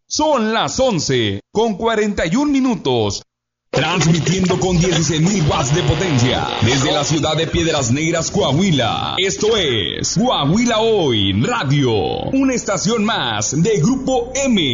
Son las 11:41. Transmitiendo con 16.000 watts de potencia desde la ciudad de Piedras Negras, Coahuila. Esto es Coahuila Hoy Radio, una estación más de Grupo M.